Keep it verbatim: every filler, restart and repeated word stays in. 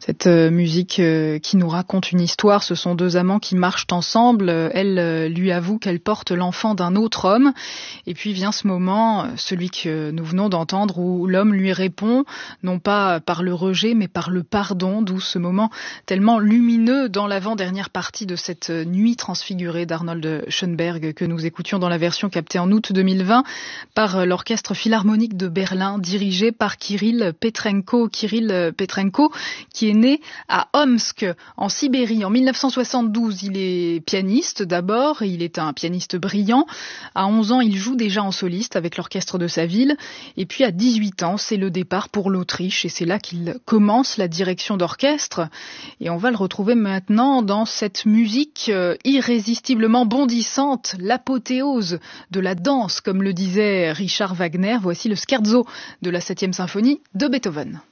Cette euh, musique euh, qui nous raconte une histoire, ce sont deux amants qui marchent ensemble. Elle euh, lui avoue qu'elle porte l'enfant d'un autre homme. Et puis vient ce moment, celui que nous venons d'entendre, où l'homme lui répond, non pas par le rejet, mais par le pardon, d'où ce moment tellement lumineux dans l'avant-dernière partie de cette nuit transfigurée d'Arnold Schönberg que nous écoutions dans la version captée en août deux mille vingt par l'Orchestre Philharmonique de Berlin, dirigé par Kirill Petrenko. Kirill Petrenko, qui est né à Omsk, en Sibérie, en mille neuf cent soixante-douze. Il est pianiste d'abord, il est un pianiste brillant. À onze ans, il joue déjà en soliste avec l'orchestre de sa ville. Et puis à dix-huit ans, c'est le départ pour l'Autriche et c'est là qu'il commence la direction d'orchestre. Et on va le retrouver maintenant dans cette musique irrésistiblement bondissante, l'apothéose de la danse, comme le disait Richard Wagner. Voici le scherzo de la septième symphonie de Beethoven.